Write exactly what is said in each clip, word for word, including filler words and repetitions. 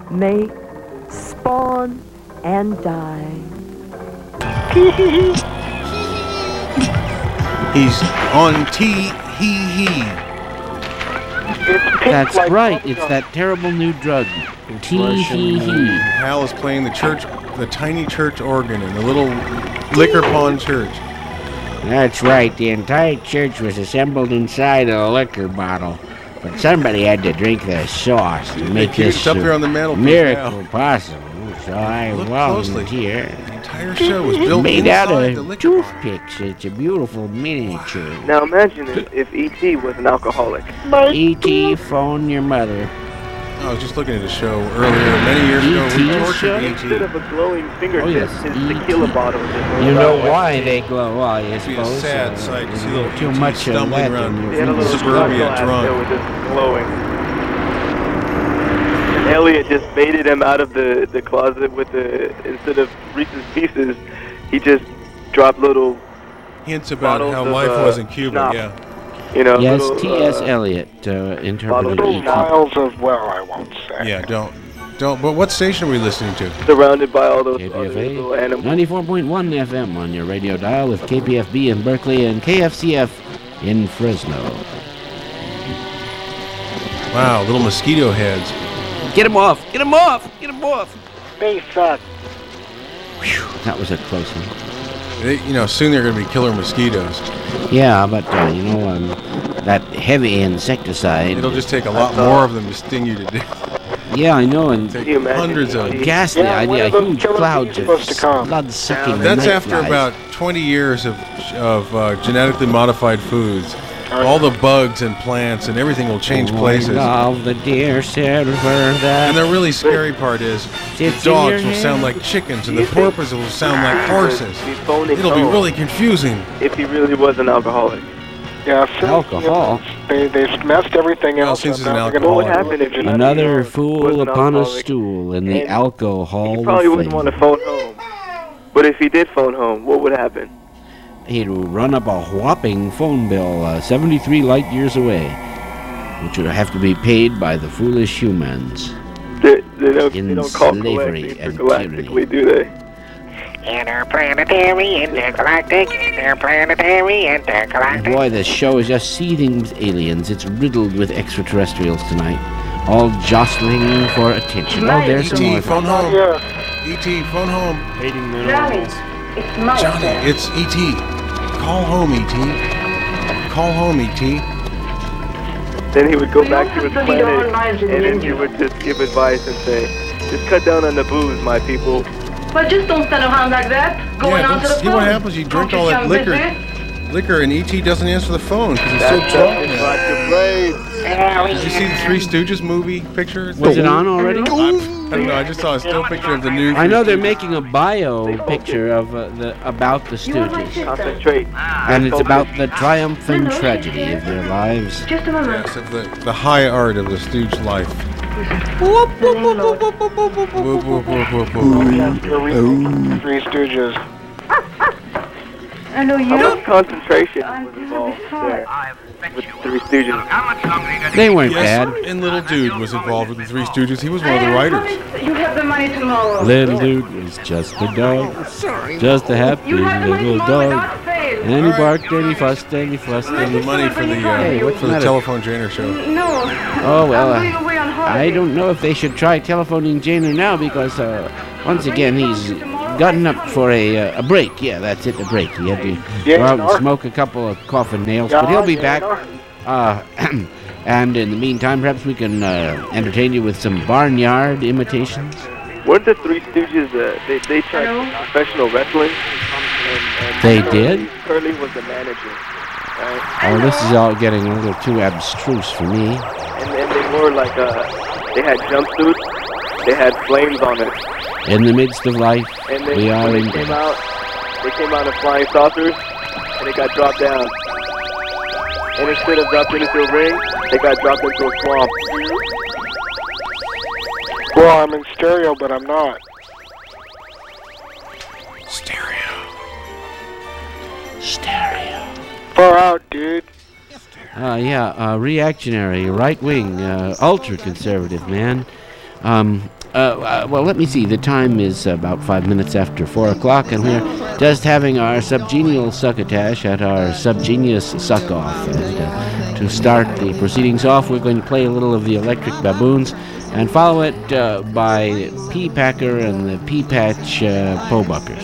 mate, spawn, and die. He's on T He He. That's right. It's that terrible new drug. T He He. Hal is playing the church, the tiny church organ in the little liquor pond church. That's right. The entire church was assembled inside a liquor bottle. But somebody had to drink the sauce to make They this it's up uh, there on the mantelpiece miracle now. possible. So I Look closely. volunteer. The entire show was built Made out inside the of liquor pond. toothpicks. It's a beautiful miniature. Now imagine if, if E T was an alcoholic. E T, phone your mother. I was just looking at a show earlier, many years ago. We E T tortured show? E Instead T. of a glowing fingertip, Oh, yes, his E T. tequila bottle just You rolled know out. why they glow? Well, I It'd be a suppose. sad uh, sight to see you little know, too E T much of stumbling that around in your He had a little Suburbia shot glass drunk. that was just glowing. And Elliot just baited him out of the, the closet with the, instead of Reese's Pieces, he just dropped little, Hints about bottles how of, life uh, was in Cuba, schnapps. yeah. you know, Yes, little, T S. uh, Eliot uh, interpreted bottles E of T. Miles of, well, I won't say. Yeah, don't. Don't. But what station are we listening to? surrounded by all those K P other F little A animals. ninety-four point one F M on your radio dial with K P F B in Berkeley and K F C F in Fresno. Wow, little mosquito heads. Get him off! Get him off! Get him off! They suck. Whew, that was a close one. They, you know, soon they're going to be killer mosquitoes. Yeah, but uh, you know, um, that heavy insecticide. It'll just take a lot more of them to sting you to death. Yeah, I know, and Take you imagine hundreds of it? them. ghastly Yeah, when idea. are those Huge killer clouds bees of supposed to come? blood-sucking That's night after flies. about twenty years of of uh, genetically modified foods. All the bugs and plants and everything will change places. Of the deer silver that And the really scary part is the Sits in dogs your will sound hand. like chickens and the porpoises will sound like horses. He's phoning It'll be home really confusing. if he really was an alcoholic. Yeah, since, Alcohol. you know, they they messed everything Well, else since up. he's an Now they're gonna- What would alcoholic. happen if none of Another you was fool an upon a alcoholic? stool in the And alcohol He probably of wouldn't fame. want to phone home. But if he did phone home, what would happen? He'd run up a whopping phone bill uh, seventy-three light years away, which would have to be paid by the foolish humans. They, they don't, In they don't call slavery collect and intergalactically, do they? Interplanetary, intergalactic, interplanetary, intergalactic. Boy, the show is just seething with aliens. It's riddled with extraterrestrials tonight, all jostling for attention. Oh, there's some E T, more. phone home. Yeah. E T, phone home. Hating the Johnny, normals. it's my Johnny, turn. it's E T. Call home, E T. Call home, E T. Then he would go We back don't to his have to lead our planet, lives in and the then he Indian. would just give advice and say, just cut down on the booze, my people. Well, just don't stand around like that. Going Yeah, on don't to the see phone. what happens. You drink Don't all that sound liquor. busy. Liquor, and E T doesn't answer the phone because he's so That's drunk. something about your brain. Did you see the Three Stooges movie picture? Was it on already? I don't know. I just saw a still picture of the new. I know they're Three Stooges. making a bio picture of uh, the about the You want my Stooges, sister? Concentrate. and it's about the triumph and tragedy of their lives. Just a moment. Yes, of the, the high art of the Stooge life. Your name, Lord. Whoop, whoop, whoop, whoop, whoop. You're reading Three Stooges. I know you. How much concentration I'm was involved sorry. there with the Three Stooges? They weren't Yes, bad. and Little Dude was involved with the Three Stooges. He was one of the I writers. promise You have the money tomorrow. Little dude was just a dog, just a happy You have the money little tomorrow dog. without fail. And he barked and he fussed and he fussed The and he... money for the Hey, uh, what's for the the matter? telephone Janer show. No. Oh, well, I'm going uh, away on holiday. I don't know if they should try telephoning Janer now because, uh, once again, he's gotten up for a uh, a break. Yeah, that's it, a break. He had to go out and Janer? smoke a couple of coffin nails, but he'll be back. Uh, and in the meantime, perhaps we can uh, entertain you with some barnyard imitations. Weren't the Three Stooges, uh, they, they tried Hello? professional wrestling? And, and They Curly, did? Curly was the manager, right? Oh, this is all getting a little too abstruse for me. And then they wore like, uh, they had jumpsuits, they had flames on it. In the midst of life, And then we are when in they came out, they came out in flying saucers, and they got dropped down. And instead of dropped into a ring, they got dropped into a swamp. Well, I'm in stereo, but I'm not. stereo. Far out, dude. Uh, yeah, uh, reactionary, right-wing, uh, ultra-conservative man. Um, uh, uh, well, let me see. The time is about five minutes after four o'clock, and we're just having our subgenial succotash at our subgenius suck-off. And uh, to start the proceedings off, we're going to play a little of the Electric Baboons and follow it uh, by P. Packer and the P. Patch uh, Pobuckers.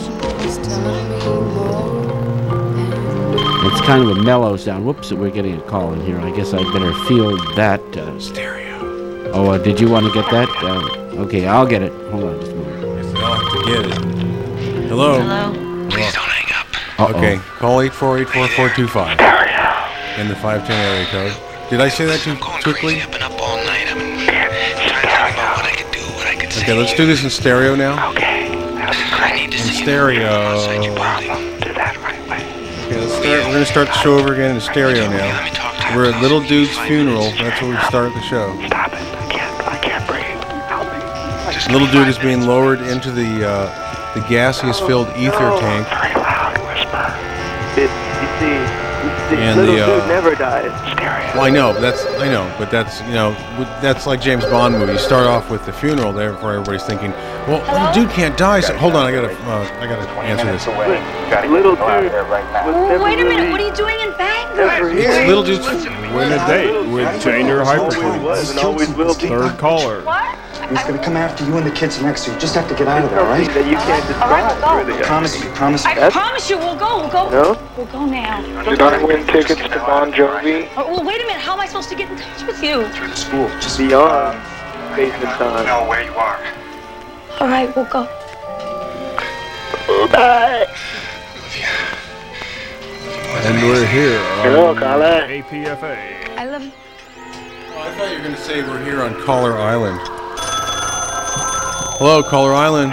It's kind of a mellow sound. Whoops, we're getting a call in here. I guess I'd better field that. Uh, Stereo. Oh, uh, did you want to get that? Uh, okay, I'll get it. Hold on just a moment. Yes, I'll have to get it. Hello? Hello? Please don't hang up. Uh-oh. Okay, call eight four eight four four two five in the five ten area code. Did I say that too I'm going quickly? crazy. I've been up all night. I'm trying to think about what I could do, what I could say. Okay, let's do this in stereo now. Okay, that'll be I great. need to In see stereo. you outside your building. Do that right away. Okay, let's start. We're gonna start the show over again in stereo Let now. me talk to We're you. at Little Dude's Five funeral. minutes. That's where we start the show. Stop it. I can't. I can't breathe. Help me. Just Little give me Dude is five being minutes. lowered into the uh, the gaseous filled ether tank. Very loud whisper. It, you see, you see And little the, uh, dude never dies. Stereo. Well, I know that's I know, but that's you know w- that's like James Bond movie. You start off with the funeral, therefore everybody's thinking, well, little dude can't die. So hold on, I gotta uh, I gotta answer this. Little dude was never Wait a minute, really- what are you doing in Bangor? never It's here. Little Dude's. Win a date with Janer Always Hyperclean. was and always will be. Third caller. What? He's gonna come after you and the kids next to you. Just have to get out of there, all Something right? that you can't All right, describe, we'll go. really. Promise me, promise me. I promise you, we'll go, we'll go. No? We'll go now. Did I win tickets to Bon Jovi? Oh, well, wait a minute, how am I supposed to get in touch with you? Through the school. Just Beyond space and time. Know where you are. All right, we'll go. Bye. And we're here. Hello, Carla. A P F A. I love you. Oh, I thought you were going to say we're here on Caller Island. Hello, Caller Island.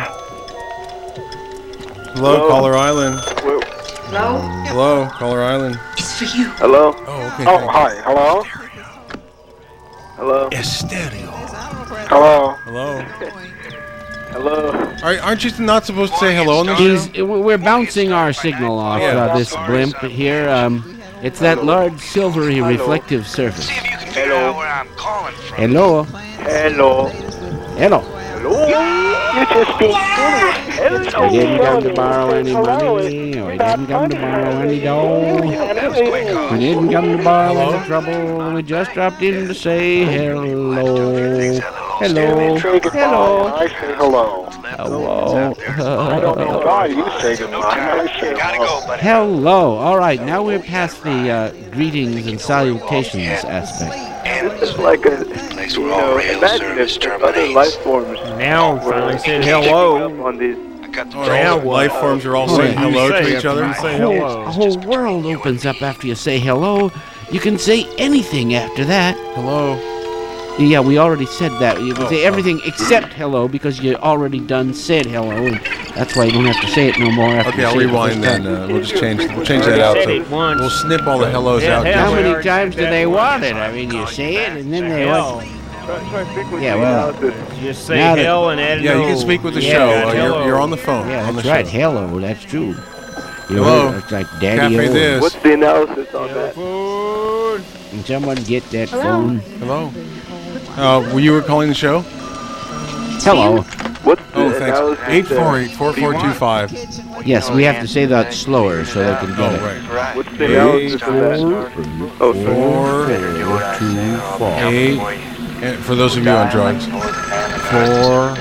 Hello, Hello. Caller Island. Hello? Hello, Caller Island. It's for you. Hello? Oh, okay. Oh, thank hi. Hello? Hello? Hello? Hello. Hello? Are, aren't you not supposed to say hello on the show? He's, we're bouncing our signal off uh, this blimp here. Um, it's that large silvery reflective surface. See if you can figure out where I'm calling from. Hello. Hello? Hello. You just speak English. We didn't come to borrow any money. We didn't come to borrow any dough. That was a quick call. We didn't come to borrow any trouble. We just dropped in to say hello. Hello. Say goodbye. Hello. I say hello. Hello. I don't know why you say goodbye. I say Gotta hello. go, buddy. Hello. All right, now we're past the uh, greetings and salutations aspect. It's like a, Place you where all know, real imagine service if other terminates. life forms Now were finally said picking hello. up on these. I got the Oh, Now all what? life forms are all Oh, saying yeah. hello You say to each after other. you say A whole, hello. a whole world opens up after you say hello. You can say anything after that. Hello. Yeah, we already said that. You can Oh, say oh. everything except hello because you already done said hello, and that's why you don't have to say it no more. After Okay, you I'll say it the rewind first then. time. Uh, we'll just change. We'll change that out. Said So it once. we'll snip all the hellos Yeah, out. hell, How we many already times said do that they once. want it? I mean, you say it and then they Hell. want. Try, try to speak with Yeah, me well, now to- Just say Now that- hell and add Yeah, you no. can speak with the Yeah, show. got Uh, hello. you're, you're on the phone. Yeah, on the that's right. show. Hello, that's true. You Hello. know, it's like daddy Cafe o. this. What's the analysis on that? Food. Can someone get that phone? Hello. Uh, were you were calling the show? Hello. What's the Oh, thanks. analysis? Eight four there? eight four four two five. Yes, we have to say that slower so they can Oh, get it. right. What's the analysis of that? Oh, sorry. Four, Two, four. eight. And for those of you on drugs, four,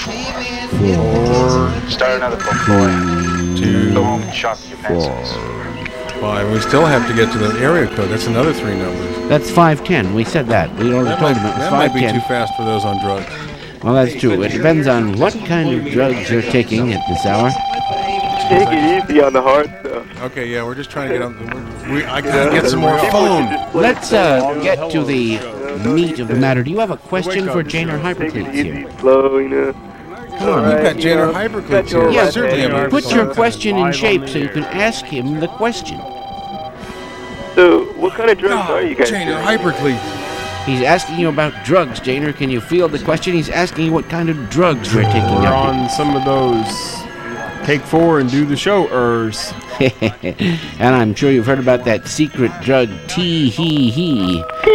four, Start another book, boy. two, Go home and sharpen your pencils. five. We still have to get to the area code. That's another three numbers. That's five ten. We said that. We already That, told might, them it was that might be five ten. too fast for those on drugs. Well, that's true. It depends on what kind of drugs you're taking at this hour. Take it easy on the hard stuff. Okay, yeah, we're just trying to get on. We, I gotta get some more phone. Let's uh, get to the meat of the matter. Do you have a question for Janer Take it Hypercleats easy, here? slow, you know. Come on, you've got Janer Hypercleats here. Yeah, I certainly have a Put your question in shape so you can ask him the question. So, what kind of drugs are you guys Janer doing? Hypercleats. He's asking you about drugs, Janer. Can you feel the question? He's asking you what kind of drugs you're taking We're up on some of those take four and do the show ers. here. And I'm sure you've heard about that secret drug, T-hee-hee.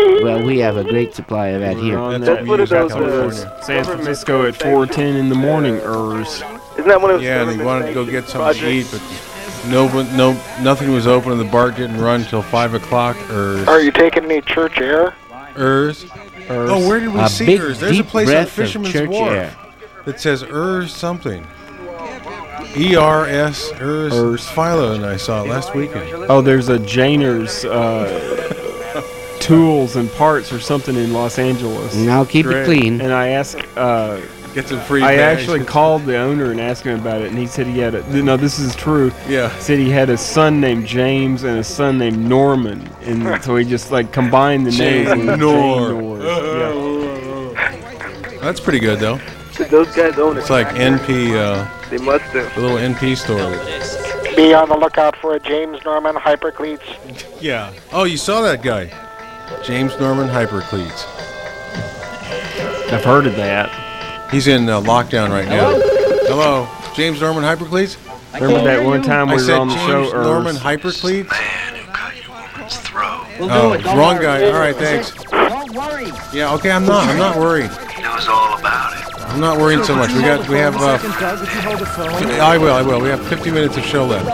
Well, we have a great supply of that We're here. on That's that what it that's is, what it uh, is. San Francisco at four ten in the morning, Ers. Isn't that one of those Yeah, and he government wanted to go sanctioned get something to eat, projects? but no, one- no, nothing was open, and the bar didn't run till five o'clock. Ers. Are you taking any church air? Ers. Ers. Oh, where did we A see big, Ers? There's a deep place on breath of Fisherman's church Wharf air. that says Ers something. E R S Ers. Ers. Philo and I saw it last weekend. Oh, there's a Jainer's uh, tools and parts or something in Los Angeles. Now keep it Great. clean. And I asked, uh, Get some free. I bags. actually called the owner and asked him about it, and he said he had a, no, this is true. Yeah. He said he had a son named James and a son named Norman, and so he just like combined the names. Jane into Nor. Jane Nors. Yeah. That's pretty good though. Those guys own it. It's like N P, uh, They must have. a little N P store. Be on the lookout for a James Norman Hypercleats. Yeah. Oh, you saw that guy, James Norman Hypercleats. I've heard of that. He's in uh, lockdown right now. Hello, James Norman Hypercleats. Remember that one time we I were said on the James show? Norman Ers? Hypercleats. Man who cut your woman's throat. Oh, wrong guy. All right, thanks. Don't worry. Yeah, okay. I'm not. I'm not worried. He knows all about it. I'm not worried so much. We got. We have. Uh, I will. I will. We have fifty minutes of show left.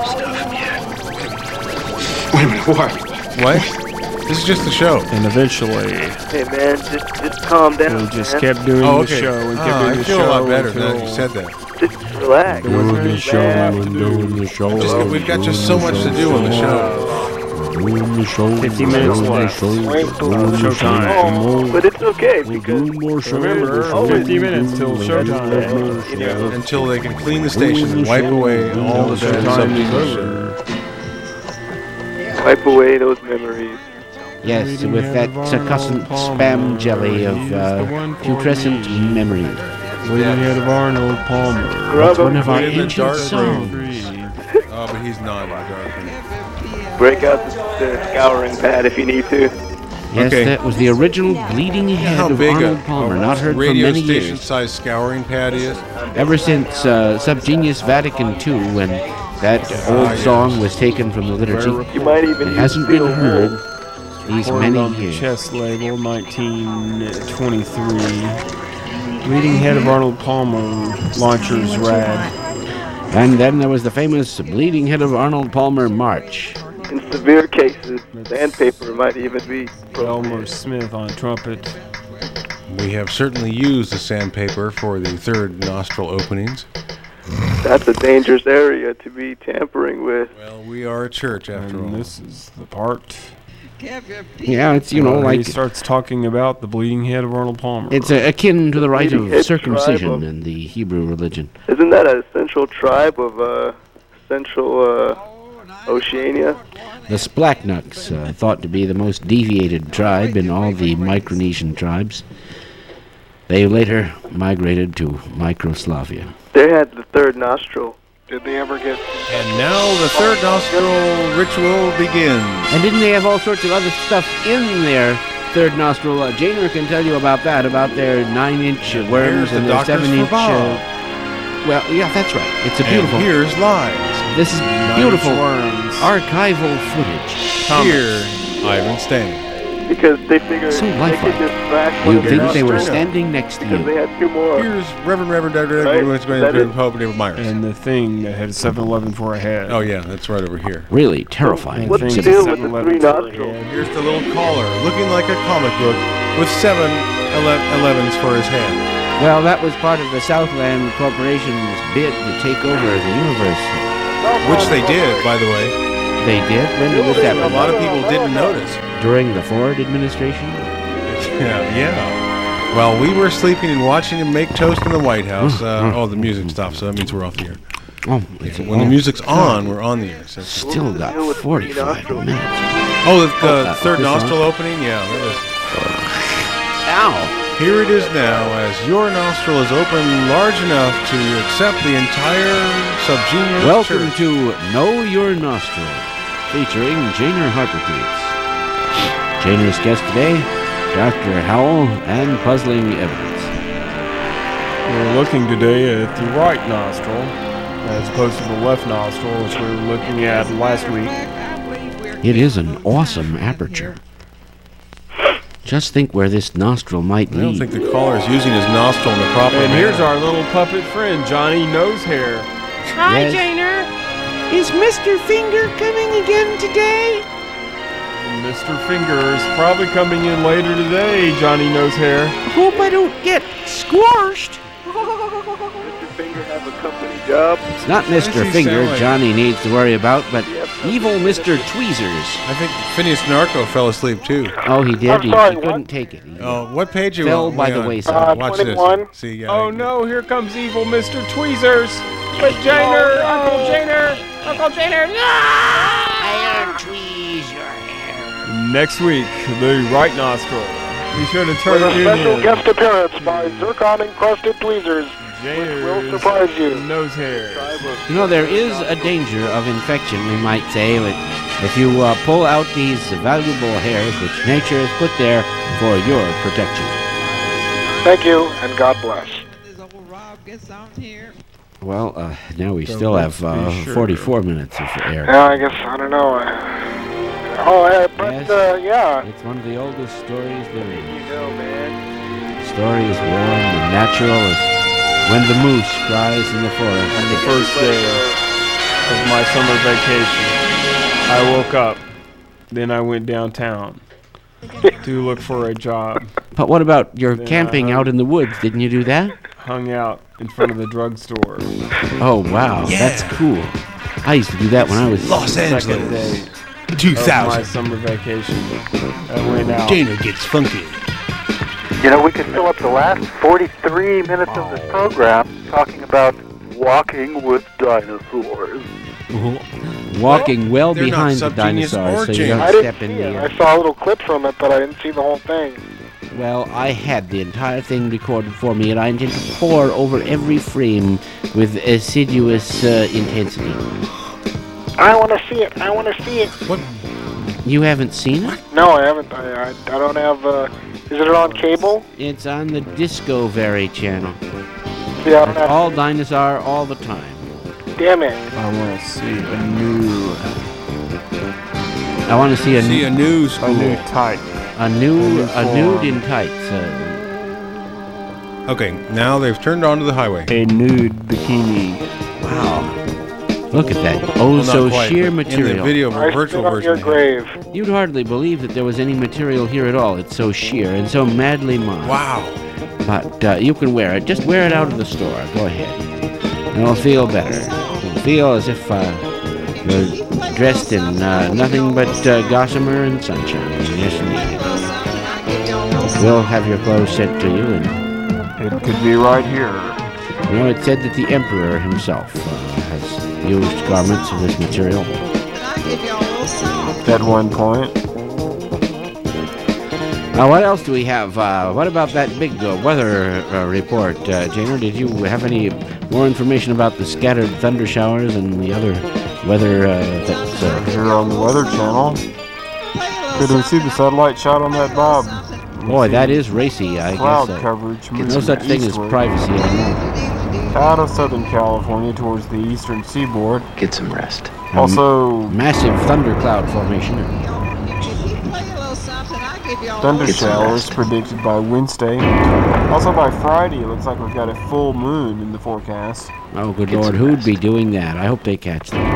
Wait a minute, what? What? This is just the show. And eventually, Hey man, just just calm down. we just man. kept doing Oh, the okay. show and kept Ah, doing I the feel show a lot better now until that you said that. Just relax. Doing the show and doing the show. Just, we've got just so much to do on the show. Fifty minutes left. Showtime. Oh, but it's okay because Remember, fifty minutes till showtime. you know, Until they can clean the station and wipe away all the bad Showtime is substances. wipe away those memories. Yes, with that succulent spam jelly of uh, putrescent memories. Bleeding Head of Arnold Palmer. That's one of our in the ancient dark songs. Oh, but he's not in the dark room. Break out the, the scouring pad if you need to. Yes, Okay. that was the original bleeding head How of big Arnold a, Palmer, a not heard for radio many station years. size scouring pad is? Ever since uh, Subgenius Vatican two, when that old yes. song was taken from the liturgy, You might even it use hasn't been steel heard wool. these Recorded many on the years. chest label, nineteen twenty-three. Bleeding Head of Arnold Palmer, launcher's rad. And then there was the famous Bleeding Head of Arnold Palmer March. In severe cases, sandpaper might even be Elmer appropriate. Smith on trumpet. We have certainly used the sandpaper for the third nostril openings. That's a dangerous area to be tampering with. Well, we are a church after all. And this is the part. Yeah, it's, you know, where he like, starts talking about the bleeding head of Arnold Palmer. it's uh, akin to the rite Bleeding of head circumcision tribe of- in the Hebrew religion. Isn't that a central tribe of uh, Central uh, Oceania? The Splachnuks, uh, thought to be the most deviated tribe in all the Micronesian tribes. They later migrated to Microslavia. They had the third nostril. Did they ever get... And now the third nostril ritual begins. And didn't they have all sorts of other stuff in their third nostril? Uh, Janer can tell you about that, about their nine-inch uh, worms here's the and their doctors for seven-inch... Bob. well, yeah, that's right. It's a And beautiful... here's live. This is beautiful Worms. archival footage. Here, Ivan Stang. Because they figured So they could lifelike. just crack one You'd of their think they were nostrils standing next to because they you. had two more. Here's Reverend Reverend Doctor Right. Everyone's going That to is- Pope David Myers. And the thing that had a seven eleven for a head. Oh yeah, that's right over here. Really terrifying. What's the Thing deal that with the had three seven eleven for a nostrils? head. Here's the little collar, looking like a comic book, with seven ele- elevens for his head. Well, that was part of the Southland Corporation's bid to take over the universe. Which they did, by the way. They did? When was that? A lot of people didn't notice. During the Ford administration? Yeah, yeah. While we were sleeping and watching him make toast in the White House, uh, oh, the music stopped, so that means we're off the air. Oh, it's When the music's on, we're on the air. So- still got forty-five minutes. Oh, the, the Uh, third this nostril opening? Yeah, that was. Ow! Here it is now, as your nostril is open large enough to accept the entire subgenius Welcome church. to Know Your Nostril, featuring Janer Harpercleats. Janer's guest today, Doctor Howell and Puzzling Evidence. We're looking today at the right nostril, as opposed to the left nostril, which we were looking at last week. It is an awesome aperture. Just think where this nostril might I don't lead. think the caller is using his nostril in the proper And manner. here's our little puppet friend, Johnny Nosehair. Hi, yes. Janer. Is Mister Finger coming again today? Mister Finger is probably coming in later today, Johnny Nosehair. Hope I don't get squashed. Mister Finger have a company job. It's not Mister does he Finger sound like? Johnny needs to worry about, but evil Mister Tweezers. I think Phineas Narco fell asleep too. Oh, he did. I'm He, sorry, he what? couldn't take it. He Oh, what page are you fell on? by Way the on. wayside. Uh, Watch twenty-one. this. See, yeah, Oh no, here comes evil Mister Tweezers. But Janer, Uncle Janer, Uncle Janer, I'll tweeze your hair. Next week, the right nostril. Be sure to turn With a it special in. guest appearance by Zircon Encrusted Tweezers. Janer's will surprise you. nose hair. You know, there is a danger of infection, we might say, but if you uh, pull out these valuable hairs which nature has put there for your protection. Thank you, and God bless. Well, uh, now we So still let's have uh, be sure. forty-four minutes of air. Yeah, I guess, I don't know. Oh, uh, but, Yes. uh, yeah. It's one of the oldest stories there is. You know, man. The story is warm and natural as when the moose cries in the forest. On the first day of my summer vacation, I woke up. Then I went downtown to look for a job. But what about your Then camping I out in the woods? Didn't you do that? Hung out in front of the drugstore. Oh, wow. That's cool. I used to do that when I was... Los Second day two of my thousand. summer vacation. I went out. Janer gets funky. You know, we could fill up the last forty-three minutes of this program talking about walking with dinosaurs. Walking well they're not behind the subgenius dinosaurs or so you James. don't I didn't step in see the... it. Uh, I saw a little clip from it, but I didn't see the whole thing. well, I had the entire thing recorded for me, and I intend to pore over every frame with assiduous uh, intensity. I want to see it. I want to see it. What? You haven't seen it? No, I haven't. I, I, I don't have, uh, is it on cable? It's on the Discovery channel. Yeah, I don't have, All dinosaur all the time. damn it. I want to see a new, I want to see a, See n- a new school. a new type. a new new a form. nude in tights. Uh, Okay, now they've turned onto the highway. A nude bikini. wow. Look at that. Oh, Well, not so quite, sheer but In the material. video, a I virtual stood on version. your grave. You'd hardly believe that there was any material here at all. It's so sheer and so madly mine. Wow. But uh, you can wear it. Just wear it out of the store. Go ahead. And it'll feel better. It'll feel as if uh, you're dressed in uh, nothing but uh, gossamer and sunshine. Yes, indeed. We'll have your clothes sent to you. And It could be right here. you know, it's said that the emperor himself uh, has used garments of this material. At one point. Now, what else do we have? Uh, what about that big uh, weather uh, report, uh, Janer? Did you have any more information about the scattered thunder showers and the other weather uh, that's... Uh, Here on the Weather Channel. Could we see the satellite shot on that, Bob? boy, that is racy, I Cloud guess. Uh, coverage no moving such thing as eastward privacy anymore. out of Southern California towards the eastern seaboard. Get some rest. Also, Massive thundercloud formation. thunder Get some showers rest. predicted by Wednesday. Also by Friday, it looks like we've got a full moon in the forecast. Oh, good Get Lord, some who'd rest. be doing that? I hope they catch that.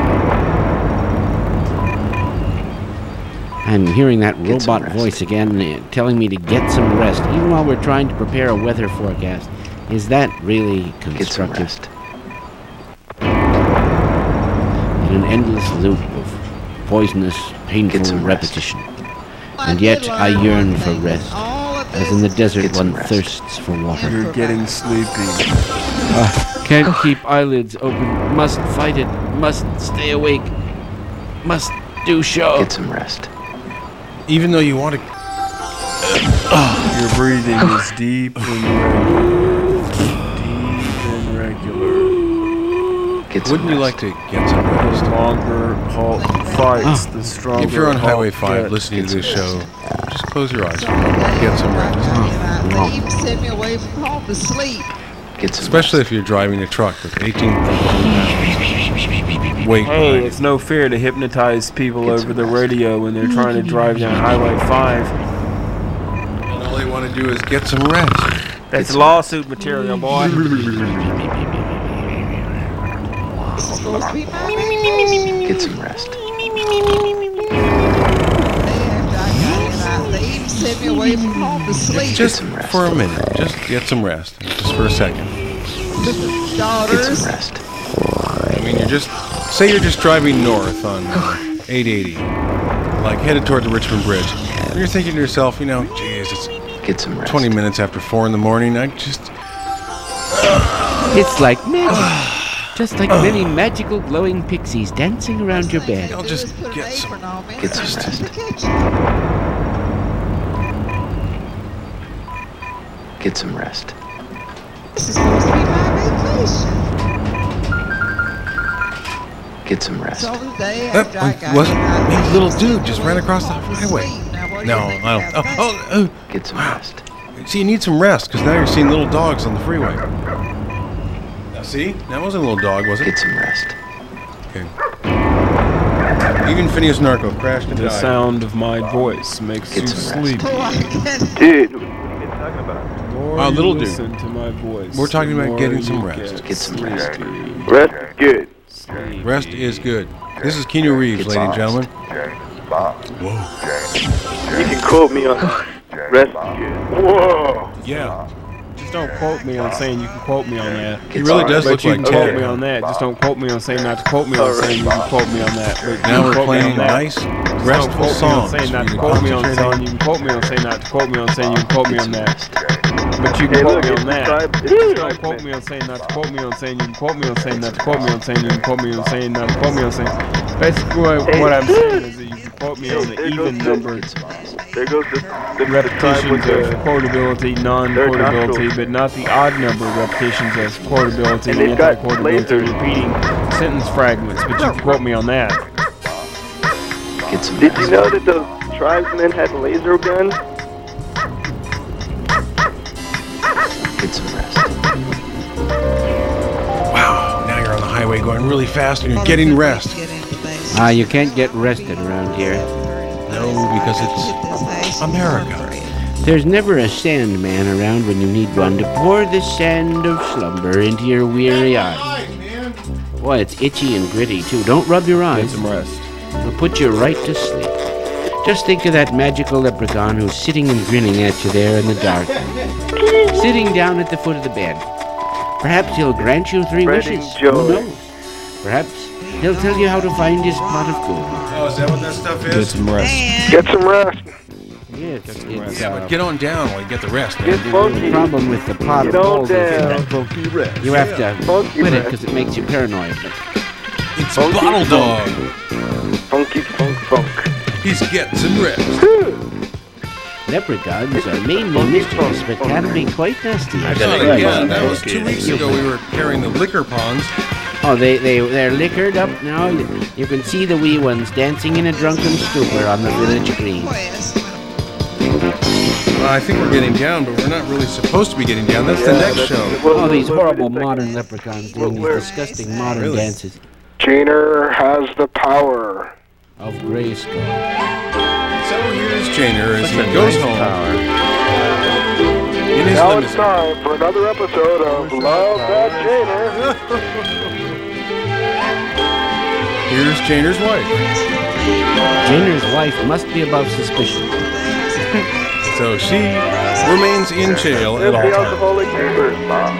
And hearing that Get some robot rest. voice again uh, telling me to get some rest, even while we're trying to prepare a weather forecast, is that really Get some constructive? rest. In an endless loop of poisonous, painful Get some rest. repetition. And yet I yearn for rest, as in the desert Get some one rest. thirsts for water. You're getting sleepy. Uh, can't keep eyelids open, must fight it, must stay awake, must do show. Get some rest. Even though you want to... Your breathing is deep and regular. Deep and regular. Get some Wouldn't you rest. like to get some The rest? longer halt fights, the stronger. If you're on halt Highway five gets. listening to this show, just close your eyes for a moment. Get some rest. Send me away from home to sleep. Get some Especially if you're driving a truck with eighteen thousand pounds weight. Hey, it's no fair to hypnotize people Get over some the rest. radio when they're trying to drive down Highway five. to do is get some rest. That's lawsuit material, boy. Get some rest. Send me away from home to sleep. Just for a minute. Just get some rest. Just for a second. Daughters. Get some rest. I mean, you're just... Say you're just driving north on eight eighty. Like, headed toward the Richmond Bridge. And you're thinking to yourself, you know, geez, it's Get some rest. twenty minutes after four in the morning. I just... It's like magic. Just like many magical glowing pixies dancing around your bed. I'll just get some... Get some rest. Get some rest. This is supposed to be my vacation. Get some rest. So the day That after I got wasn't... here, I Maybe laid little down dude and just was ran across the asleep. highway. Now, what do No, you I think don't... about Oh, oh, oh. Get some rest. See, you need some rest, because now you're seeing little dogs on the freeway. Now, see? That wasn't a little dog, was it? Get some rest. Okay. Even Phineas Narco crashed and The died. sound of my voice makes Get you some sleepy. Oh, I can't- Dude, what are you talking about? The more Oh, you little dude. listen to my voice, We're talking the about more getting some you rest. Get some rest. sleepy. Rest is good. Sleepy. Rest is good. This is Keanu Reeves, Get ladies and some gentlemen. You can quote me on rest is good. Whoa. Yeah. Just don't quote me on saying you can quote me on that. He really does But look you like can quote Ted. me on that. Just don't quote me on saying not to quote me on saying you can quote me on that. But you Now can we're quote me playing on that. nice, Just don't restful quote me on songs. saying not for to you quote me on concentrate saying you can quote me on saying not to quote me on saying you can quote me on that. But you Hey, can quote look, me it's on that. described- it's Just don't described, quote man. me on saying not to quote me on saying you can quote me on saying not to quote me on saying you can quote me on saying not to quote me on saying. Basically, what, what I'm saying is that you can quote me on the even numbered There goes the, the, the tribe repetitions with of the... quotability, non-quotability, but not the odd number of repetitions of quotability, And they've got anti-quotability, lasers. repeating sentence fragments. But you can quote me on that. Get some Did you rest. know that those tribesmen had laser guns? Get some rest. Wow, now you're on the highway going really fast and you're getting rest. Ah, you can't get rested around here. No, because it's America. There's never a sandman around when you need one to pour the sand of slumber into your weary eyes. Boy, it's itchy and gritty, too. Don't rub your Get eyes. some rest. It'll put you right to sleep. Just think of that magical leprechaun who's sitting and grinning at you there in the dark. Sitting down at the foot of the bed. Perhaps he'll grant you three Spreading wishes. joy. Who knows? Perhaps he'll tell you how to find his pot of gold. Oh, is that what that stuff Get is? some rest. Get some rest. Yes, it's, rest. Yeah, but get on down while you get the rest. Get Man. the funky. problem with the pot Get of on gold is down. Funky rest. you have to Funky quit it rest. because it makes you paranoid. It's Funky Bottle funk. Dog. Funky funk funk. He's getting some rest. Leprechauns are mainly mischievous, but can be quite nasty. I thought again. That was two weeks ago. We were carrying the liquor ponds. Oh, they, they, they're liquored up now. You, you can see the wee ones dancing in a drunken stupor on the village green. Well, I think we're getting down, but we're not really supposed to be getting down. That's the Yeah, next that's- show. what- Oh, these what- what horrible do you think? modern leprechauns doing these Where- disgusting modern Really? dances Janer has the power. of Grayskull. So here's Janer as he Such a goes nice home power. in his Now it's limousine. time for another episode of Love That Janer. Here's Janer's wife. Janer's wife must be above suspicion. So she remains in jail at There's all the times. alcoholic neighbor.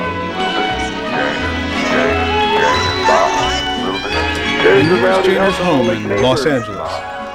There's the Here's rowdy Janer's home alcoholic in neighbor. Los Angeles.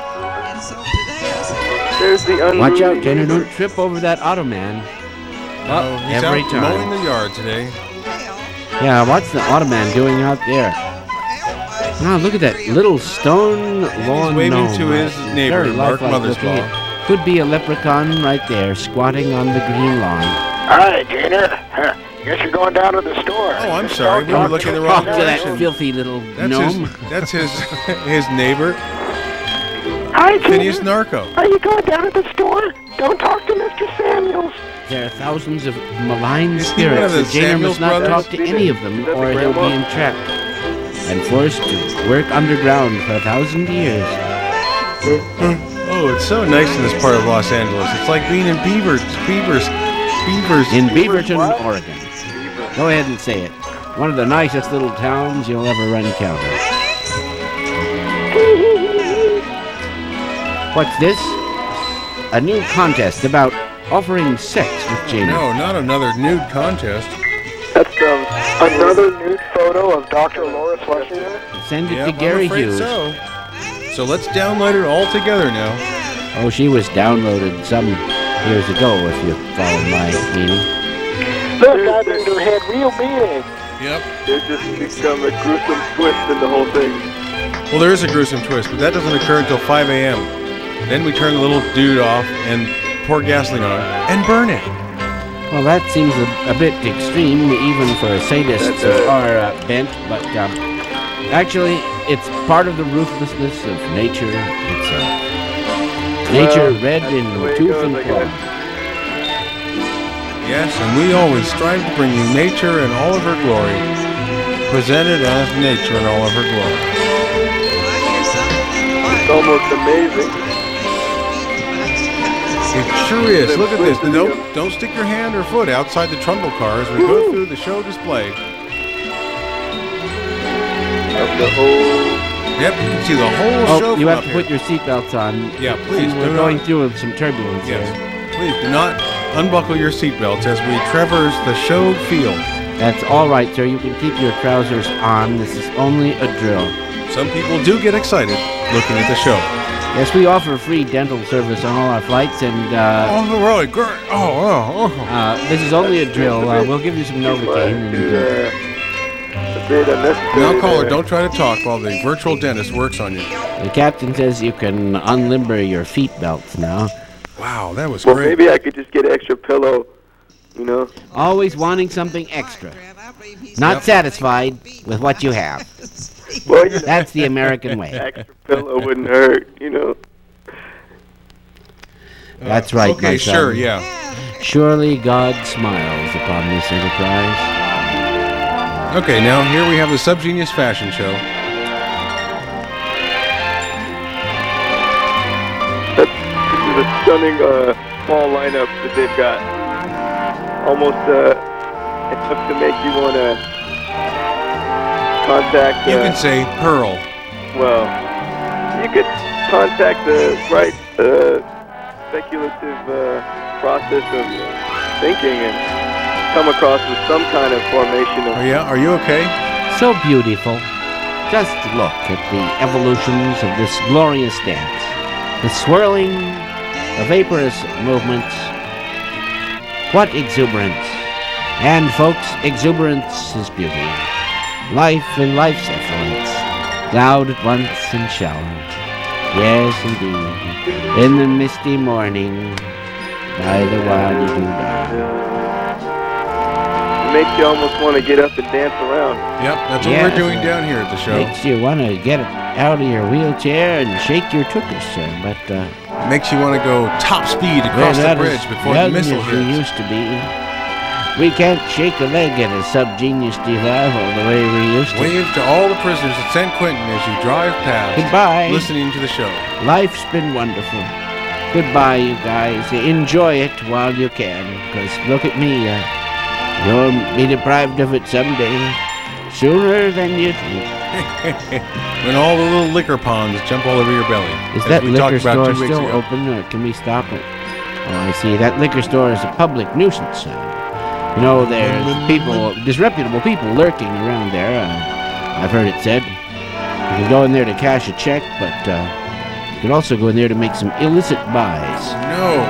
There's the unruly... Watch out, Janer, don't trip over that Ottoman. Oh, he's every out time. mowing the yard today. Yeah, what's the Ottoman doing out there? Now look at that little stone lawn waving gnome. to his neighbor, Very Mark lifelike looking. Mothersbaugh. Could be a leprechaun right there, squatting on the green lawn. Hi, Janer. Huh, guess you're going down to the store. Oh, I'm sorry. We were looking the Talk wrong to that direction. filthy little That's gnome. his, that's his, his neighbor, Hi, Phineas Narco. Are you going down to the store? Don't talk to Mister Samuels. There are thousands of malign Is he one of spirits, the and Janer Samuels must not brothers? talk to any of them, Is that the or he'll be grandma? entrapped and forced to work underground for a thousand years. Oh, it's so nice in this part of Los Angeles. It's like being in Beaver, Beaver's Beavers. In Beaverton, Oregon. Go ahead and say it. One of the nicest little towns you'll ever encounter. What's this? A new contest about offering sex with Jamie. No, not another nude contest. That's um, another nude photo of Doctor Laura Schlesinger. Send it Yep, to Gary I'm afraid Hughes. So. so let's download it all together now. Oh, she was downloaded some years ago, if you follow my meaning. Look, I made her head real big. Yep. It just become a gruesome twist in the whole thing. Well, there is a gruesome twist, but that doesn't occur until five a.m. Then we turn the little dude off and pour gasoline on it and burn it. Well, that seems a, a bit extreme, even for sadists That, uh, of our uh, bent, but um, actually, it's part of the ruthlessness of nature. It's uh, nature Well, red that's in the way it tooth goes, and I claw. guess. Yes, and we always strive to bring you nature in all of her glory, presented as nature in all of her glory. It's almost amazing. It sure is. Look at this. Don't, don't stick your hand or foot outside the trundle car as we go through the show display. Of the whole... Yep, you can see the whole show Oh, from you have up to here. put your seatbelts on. Yeah, please, We're do going not- through some turbulence Yes. here. Please do not unbuckle your seatbelts as we traverse the show field. That's all right, sir. You can keep your trousers on. This is only a drill. Some people do get excited looking at the show. Yes, we offer free dental service on all our flights, and uh, Oh, really? Great. Oh, oh, oh. uh, this is only a drill. Uh, we'll give you some Novocaine. And, uh, A bit unnecessary. Now, caller, there. don't try to talk while the virtual dentist works on you. the captain says you can unlimber your feet belts now. Wow, that was Well, great. maybe I could just get an extra pillow, you know? Always wanting something extra. Not Yep. satisfied with what you have. Well, you know, That's the American way. extra pillow wouldn't hurt, you know? That's right, Okay, my son. sure, yeah. Surely God smiles upon this enterprise. Okay, now here we have the Subgenius Fashion Show. That's, this is a stunning uh, fall lineup that they've got. Almost uh, enough to make you want to contact... Uh, You can say Pearl. Well, you could contact the right uh, speculative uh, process of thinking and come across with some kind of formation of... Oh, yeah? Are you okay? So beautiful. Just look at the evolutions of this glorious dance. The swirling, the vaporous movements. What exuberance. And, folks, exuberance is beauty. Life and life's effluence. Cloud at once and shower. Yes, indeed. In the misty morning, by the wadi-doo-dah. It makes you almost want to get up and dance around. Yep, that's Yes. what we're doing down here at the show. Makes you want to get out of your wheelchair and shake your tuchus, sir. But, uh... Makes you want to go top speed across well, the that bridge is before the young missile as we hits. used to be. We can't shake a leg at a Subgenius revival the way we used to. Wave to all the prisoners at San Quentin as you drive past. Goodbye. Listening to the show. Life's been wonderful. Goodbye, you guys. Enjoy it while you can, because look at me. Uh, you'll be deprived of it someday, sooner than you think. When all the little liquor ponds jump all over your belly. Is as that we liquor talked about store two weeks still ago. open, or can we stop it? Oh, I see. That liquor store is a public nuisance. Uh, you know, there's people, disreputable people lurking around there. Uh, I've heard it said. You can go in there to cash a check, but uh, you can also go in there to make some illicit buys. No,